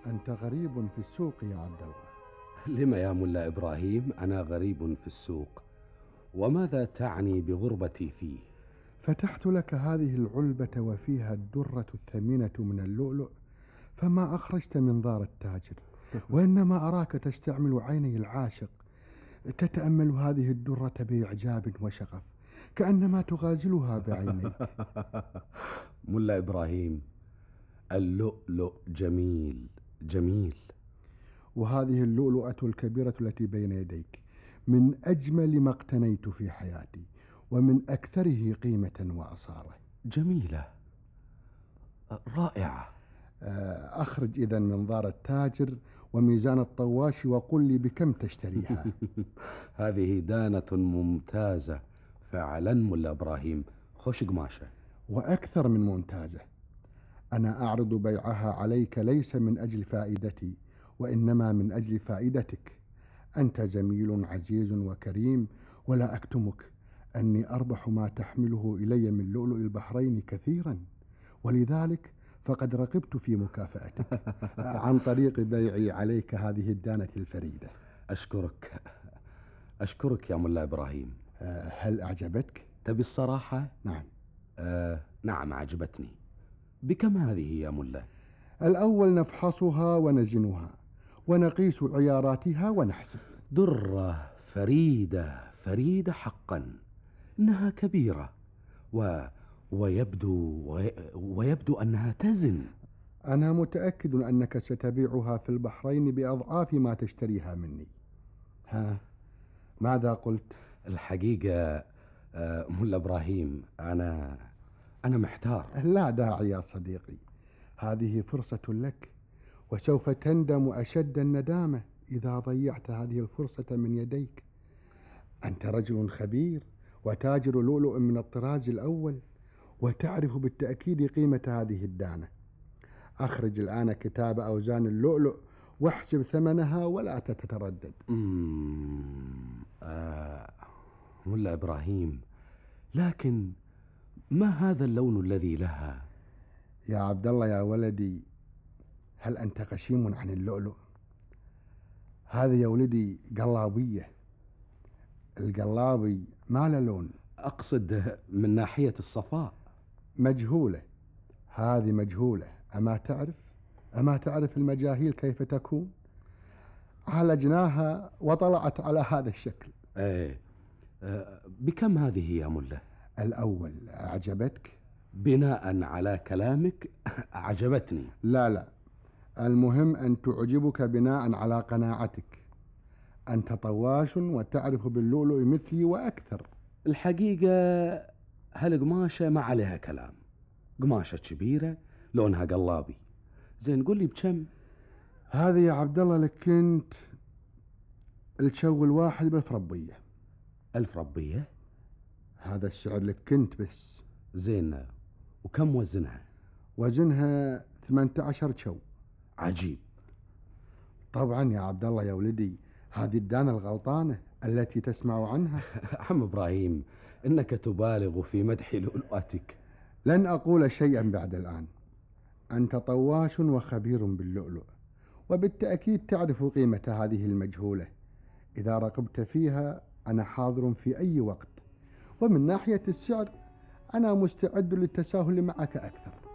أنت غريب في السوق يا عبد الله. لم يا ملا إبراهيم أنا غريب في السوق؟ وماذا تعني بغربتي فيه؟ فتحت لك هذه العلبة وفيها الدرة الثمينة من اللؤلؤ، فما أخرجت منظار التاجر، وإنما أراك تستعمل عيني العاشق تتأمل هذه الدرة بإعجاب وشغف، كأنما تغازلها بعينيك. ملا إبراهيم، اللؤلؤ جميل جميل. وهذه اللؤلؤة الكبيرة التي بين يديك من أجمل ما اقتنيت في حياتي، ومن أكثره قيمة وأصالة. جميلة، رائعة. أخرج إذا منظار التاجر وميزان الطواش وقل لي بكم تشتريها. هذه دانة ممتازة فعلا ملا إبراهيم، خوش قماشة. وأكثر من ممتازة. أنا أعرض بيعها عليك ليس من أجل فائدتي، وإنما من أجل فائدتك. أنت زميل عزيز وكريم، ولا أكتمك أني أربح ما تحمله إلي من لؤلؤ البحرين كثيرا، ولذلك فقد رغبت في مكافأتك عن طريق بيعي عليك هذه الدانة الفريدة. أشكرك أشكرك يا ملا إبراهيم. هل أعجبتك؟ تبي الصراحة؟ نعم. نعم عجبتني. بكم هذه يا ملا؟ الأول نفحصها ونزنها ونقيس عياراتها ونحسب. درة فريدة فريدة حقا، إنها كبيرة ويبدو أنها تزن. أنا متأكد أنك ستبيعها في البحرين بأضعاف ما تشتريها مني. ها، ماذا قلت؟ الحقيقة ملا إبراهيم، أنا محتار. لا داعي يا صديقي، هذه فرصة لك، وسوف تندم أشد الندامة إذا ضيعت هذه الفرصة من يديك. أنت رجل خبير وتاجر لؤلؤ من الطراز الأول، وتعرف بالتأكيد قيمة هذه الدانة. أخرج الآن كتاب أوزان اللؤلؤ واحسب ثمنها ولا تتردد. ملا إبراهيم، لكن ما هذا اللون الذي لها؟ يا عبد الله يا ولدي، هل أنت غشيم عن اللؤلؤ؟ هذا يا ولدي قلابية. القلابي ما له لون. أقصد من ناحية الصفاء. مجهولة، هذه مجهولة. أما تعرف المجاهيل كيف تكون؟ عالجناها وطلعت على هذا الشكل. بكم هذه يا ملا؟ الأول أعجبتك؟ بناء على كلامك أعجبتني. لا، المهم أن تعجبك بناء على قناعتك. أنت طواش وتعرف باللؤلؤ مثلي وأكثر. الحقيقة هالقماشة ما عليها كلام، قماشة كبيرة لونها قلابي. زين قل لي بكم؟ هذه يا عبد الله لك كنت الشو الواحد ب1000 ربية. 1000 ربية؟ هذا السعر لك كنت بس. زين، وكم وزنها؟ وزنها 18 شو. عجيب. طبعا يا عبد الله يا ولدي، هذه الدانة الغلطانة التي تسمع عنها. عم إبراهيم، إنك تبالغ في مدح لؤلؤتك. لن أقول شيئا بعد الآن. أنت طواش وخبير باللؤلؤ، وبالتأكيد تعرف قيمة هذه المجهولة. إذا رغبت فيها أنا حاضر في أي وقت، ومن ناحية السعر أنا مستعد للتساهل معك أكثر.